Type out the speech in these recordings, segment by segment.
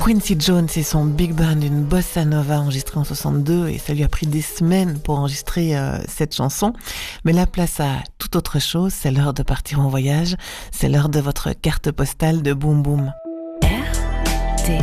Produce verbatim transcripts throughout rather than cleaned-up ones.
Quincy Jones et son big band, une bossa nova enregistrée en soixante-deux, et ça lui a pris des semaines pour enregistrer euh, cette chanson. Mais la place à toute autre chose, c'est l'heure de partir en voyage, c'est l'heure de votre carte postale de Boum Boum. R T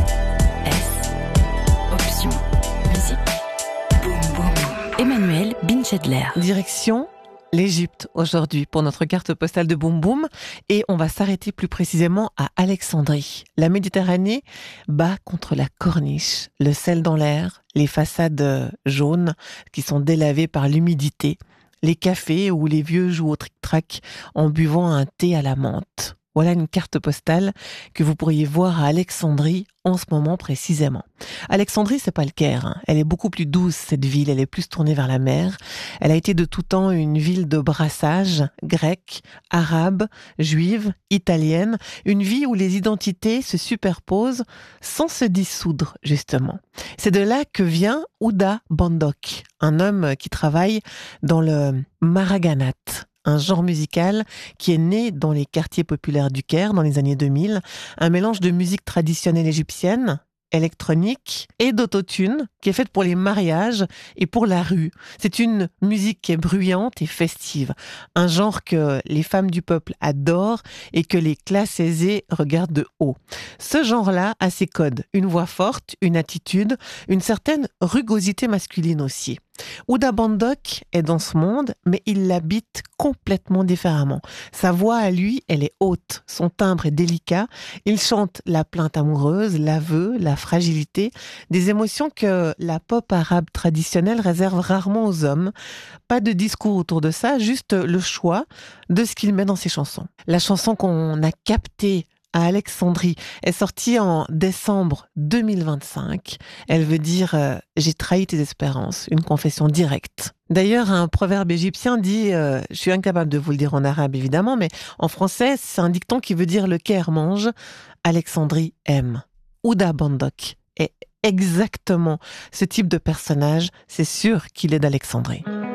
S Option Musique Boum Boum. Emmanuel Binchedler. Direction l'Égypte aujourd'hui pour notre carte postale de Boum Boum, et on va s'arrêter plus précisément à Alexandrie. La Méditerranée bat contre la corniche, le sel dans l'air, les façades jaunes qui sont délavées par l'humidité, les cafés où les vieux jouent au tric-trac en buvant un thé à la menthe. Voilà une carte postale que vous pourriez voir à Alexandrie en ce moment précisément. Alexandrie, c'est pas le Caire, hein. Elle est beaucoup plus douce, cette ville, elle est plus tournée vers la mer. Elle a été de tout temps une ville de brassage, grecque, arabe, juive, italienne, une vie où les identités se superposent sans se dissoudre, justement. C'est de là que vient Ouda Bandok, un homme qui travaille dans le maraganat, un genre musical qui est né dans les quartiers populaires du Caire dans les années deux mille, un mélange de musique traditionnelle égyptienne, électronique et d'autotune qui est faite pour les mariages et pour la rue. C'est une musique qui est bruyante et festive, un genre que les femmes du peuple adorent et que les classes aisées regardent de haut. Ce genre-là a ses codes, une voix forte, une attitude, une certaine rugosité masculine aussi. Ouda Bandok est dans ce monde, mais il l'habite complètement différemment. Sa voix à lui, elle est haute, son timbre est délicat. Il chante la plainte amoureuse, l'aveu, la fragilité, des émotions que la pop arabe traditionnelle réserve rarement aux hommes. Pas de discours autour de ça, juste le choix de ce qu'il met dans ses chansons. La chanson qu'on a captée à Alexandrie est sortie en décembre deux mille vingt-cinq. Elle veut dire euh, « J'ai trahi tes espérances », une confession directe. D'ailleurs, un proverbe égyptien dit euh, « Je suis incapable de vous le dire en arabe évidemment, mais en français, c'est un dicton qui veut dire « Le Caire mange, Alexandrie aime ». Ouda Bandok est exactement ce type de personnage, c'est sûr qu'il est d'Alexandrie.